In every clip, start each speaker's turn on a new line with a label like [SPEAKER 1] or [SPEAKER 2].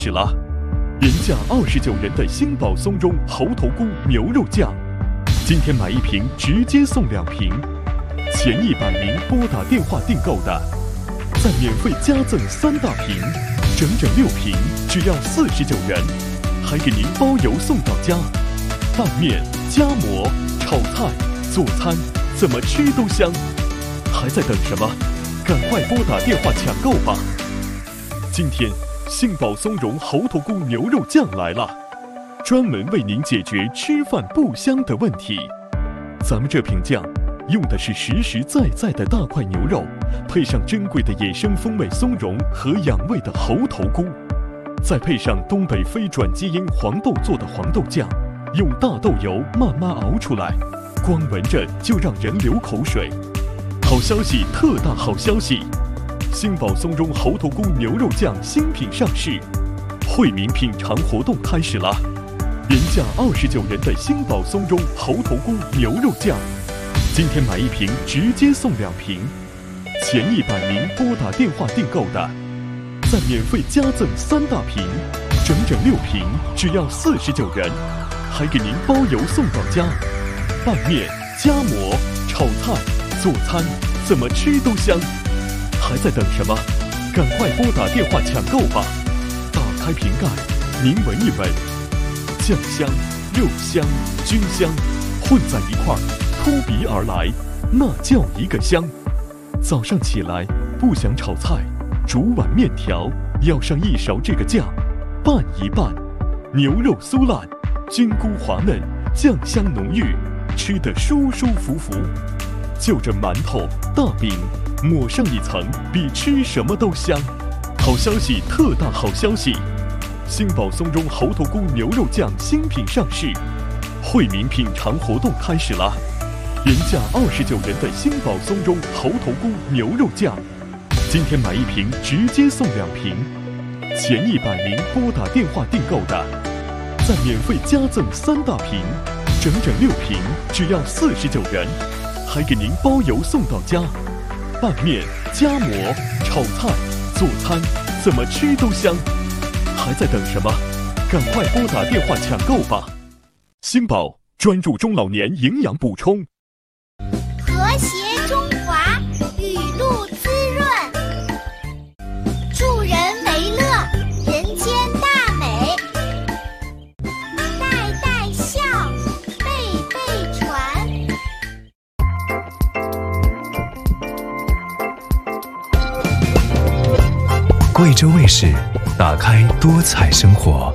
[SPEAKER 1] 始了，原价29元的星宝松茸猴头菇牛肉酱，今天买1瓶直接送2瓶，前100名拨打电话订购的，再免费加赠3大瓶，整整6瓶，只要49元，还给您包邮送到家。拌面、夹馍、炒菜、做餐，怎么吃都香，还在等什么？赶快拨打电话抢购吧！今天杏宝松茸猴头菇牛肉酱来了，专门为您解决吃饭不香的问题。咱们这瓶酱用的是实实在在的大块牛肉，配上珍贵的野生风味松茸和养胃的猴头菇，再配上东北非转基因黄豆做的黄豆酱，用大豆油慢慢熬出来，光闻着就让人流口水。好消息，特大好消息！星宝松茸猴头菇牛肉酱新品上市，惠民品尝活动开始了。原价29元的星宝松茸猴头菇牛肉酱，今天买1瓶直接送2瓶，前100名拨打电话订购的，再免费加赠3大瓶，整整6瓶，只要49元，还给您包邮送到家。拌面、夹馍、炒菜、做餐，怎么吃都香，还在等什么？赶快拨打电话抢购吧！打开瓶盖，您闻一闻，酱香、肉香、菌香混在一块儿，扑鼻而来，那叫一个香。早上起来不想炒菜，煮碗面条，要上1勺这个酱，拌一拌，牛肉酥烂，菌菇滑嫩，酱香浓郁，吃得舒舒服服。就着馒头、大饼，抹上一层，比吃什么都香。好消息，特大好消息！星宝松茸猴头菇牛肉酱新品上市，惠民品尝活动开始了。原价29元的星宝松茸猴头菇牛肉酱，今天买1瓶直接送2瓶，前100名拨打电话订购的，再免费加赠3大瓶，整整6瓶，只要49元，还给您包邮送到家。拌面、夹馍、炒菜、做餐，怎么吃都香，还在等什么？赶快拨打电话抢购吧！星宝专注中老年营养补充，
[SPEAKER 2] 和谐中华，雨露滋润，助人为乐，人间大美，代代孝，辈辈传。
[SPEAKER 3] 贵州卫视，打开多彩生活。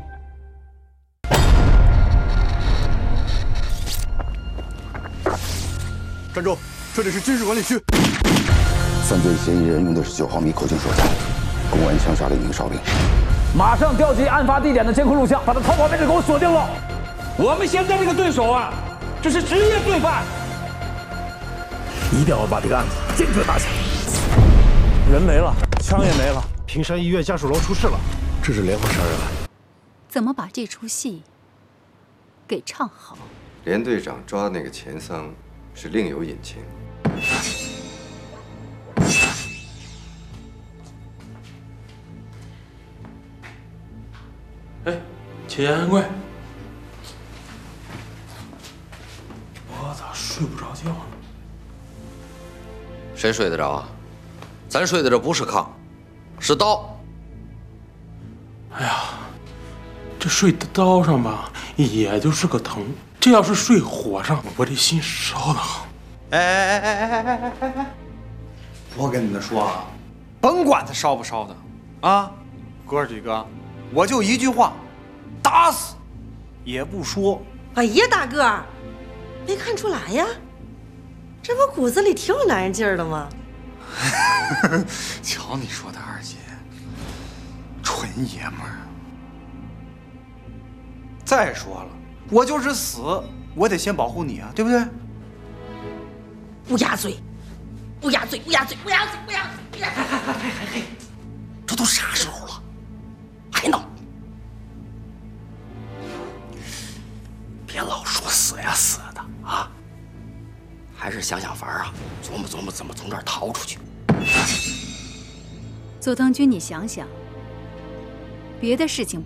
[SPEAKER 4] 站住！这里是军事管理区。
[SPEAKER 5] 犯罪嫌疑人用的是9毫米口径手枪，公安枪杀了1名哨兵。
[SPEAKER 6] 马上调集案发地点的监控录像，把他逃跑位置给我锁定了。我们现在这个对手啊，这是职业罪犯，一定要把这个案子坚决打响。人没了，枪也没了。
[SPEAKER 4] 平山医院家属楼出事了，这是连环杀人案。
[SPEAKER 7] 怎么把这出戏给唱好？
[SPEAKER 8] 连队长抓那个钱桑是另有隐情。
[SPEAKER 9] 哎，钱柜，我咋睡不着觉呢？
[SPEAKER 10] 谁睡得着啊？咱睡的这不是炕，是刀。
[SPEAKER 9] 哎呀，这睡的刀上吧，也就是个疼；这要是睡火上，我这心烧得慌。
[SPEAKER 11] 哎！我跟你们说啊，甭管他烧不烧的，啊，哥儿几个，我就一句话，打死也不说。
[SPEAKER 12] 哎呀，大个，没看出来呀？这不骨子里挺有男人劲儿的吗？
[SPEAKER 11] 瞧你说的，二姐，纯爷们儿。再说了，我就是死，我得先保护你啊，对不对？
[SPEAKER 12] 乌鸦嘴，乌鸦嘴，乌鸦嘴，乌鸦嘴，乌鸦嘴，乌鸦嘴！嘿，这都啥时候了，还闹？别老说死呀死的啊！还是想想法啊，琢磨琢磨怎么从这儿逃出去。
[SPEAKER 7] 左当军，你想想， 别的事情